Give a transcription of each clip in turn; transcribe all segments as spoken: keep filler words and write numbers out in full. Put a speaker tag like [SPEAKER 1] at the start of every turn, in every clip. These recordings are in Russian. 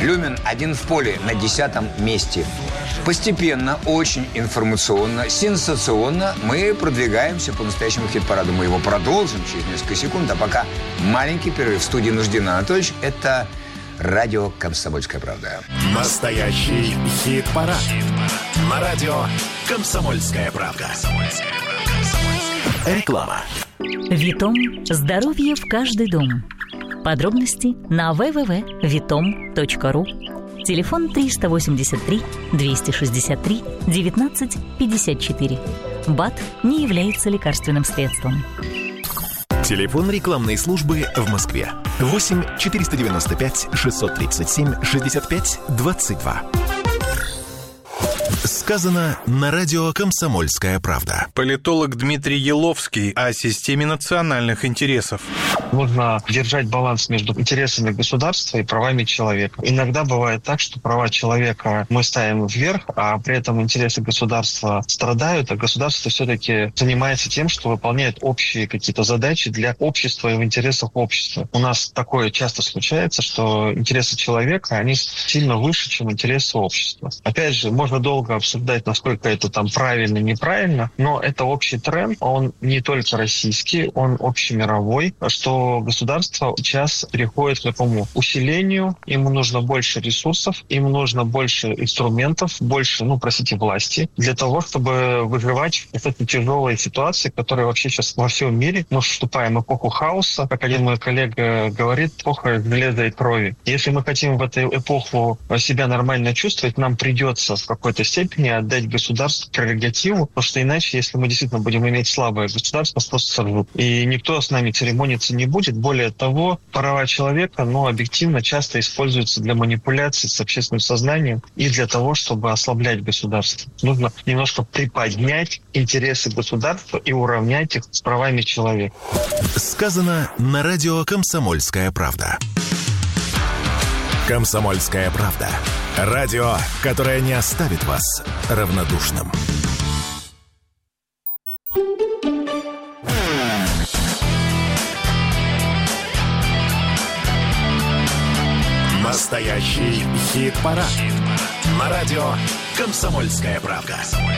[SPEAKER 1] «Люмен» один в поле на десятом месте. Постепенно, очень информационно, сенсационно мы продвигаемся по настоящему хит-параду. Мы его продолжим через несколько секунд, а пока маленький перерыв. В студии Нуждин Анатольевич. Это радио «Комсомольская правда».
[SPEAKER 2] Настоящий хит-парад. Хит-парад. На радио «Комсомольская правда». Реклама.
[SPEAKER 3] Витом. Здоровье в каждый дом. Подробности на дабл ю дабл ю дабл ю точка витом точка ру. Телефон триста восемьдесят три двести шестьдесят три девятнадцать пятьдесят четыре. БАД не является лекарственным средством.
[SPEAKER 2] Телефон рекламной службы в Москве. восемь четыреста девяносто пять шестьсот тридцать семь шестьдесят пять двадцать два. Сказано на радио «Комсомольская правда».
[SPEAKER 4] Политолог Дмитрий Еловский о системе национальных интересов.
[SPEAKER 5] Нужно держать баланс между интересами государства и правами человека. Иногда бывает так, что права человека мы ставим вверх, а при этом интересы государства страдают, а государство все-таки занимается тем, что выполняет общие какие-то задачи для общества и в интересах общества. У нас такое часто случается, что интересы человека, они сильно выше, чем интересы общества. Опять же, можно долго обсуждать, насколько это там правильно, неправильно, но это общий тренд, он не только российский, он общемировой, что государство сейчас переходит к такому усилению, ему нужно больше ресурсов, им нужно больше инструментов, больше, ну, простите, власти, для того, чтобы выживать в этой тяжелой ситуации, которая вообще сейчас во всем мире. Мы вступаем в эпоху хаоса, как один мой коллега говорит, эпоха железа и крови. Если мы хотим в эту эпоху себя нормально чувствовать, нам придется в какой-то степени отдать государству прерогативу, потому что иначе, если мы действительно будем иметь слабое государство, нас просто сорвут. И никто с нами церемониться не будет. Более того, права человека, ну, объективно часто используются для манипуляций с общественным сознанием и для того, чтобы ослаблять государство. Нужно немножко приподнять интересы государства и уравнять их с правами человека.
[SPEAKER 2] Сказано на радио «Комсомольская правда». «Комсомольская правда». Радио, которое не оставит вас равнодушным. Настоящий хит-парад. Хит-парад. На радио «Комсомольская правда».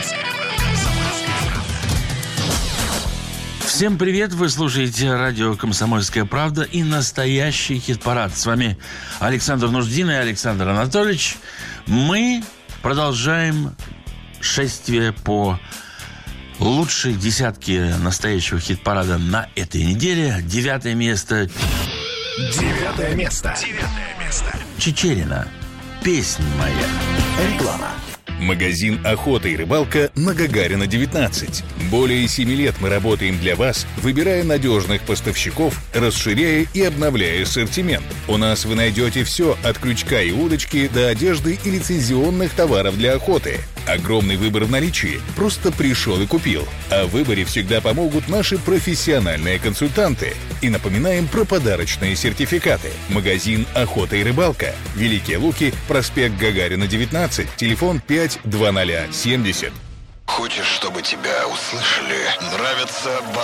[SPEAKER 6] Всем привет! Вы слушаете радио «Комсомольская правда» и настоящий хит-парад. С вами Александр Нуждин и Александр Анатольевич. Мы продолжаем шествие по лучшей десятке настоящего хит-парада на этой неделе. Девятое место.
[SPEAKER 2] Девятое место. Девятое место.
[SPEAKER 6] Чичерина. «Песнь моя».
[SPEAKER 2] Реклама.
[SPEAKER 7] Магазин «Охота и рыбалка» на Гагарина, девятнадцать. Более семи лет мы работаем для вас, выбирая надежных поставщиков, расширяя и обновляя ассортимент. У нас вы найдете все от крючка и удочки до одежды и лицензионных товаров для охоты. Огромный выбор в наличии. Просто пришел и купил. А в выборе всегда помогут наши профессиональные консультанты. И напоминаем про подарочные сертификаты. Магазин «Охота и рыбалка». Великие Луки, проспект Гагарина, девятнадцать. Телефон пять двадцать семьдесят.
[SPEAKER 8] Хочешь, чтобы тебя услышали? Нравятся бас...